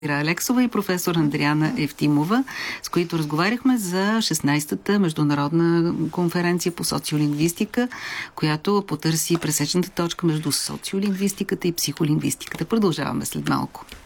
Алексова и професор Андриана Евтимова, с които разговаряхме за 16-та международна конференция по социолингвистика, която потърси пресечната точка между социолингвистиката и психолингвистиката. Продължаваме след малко.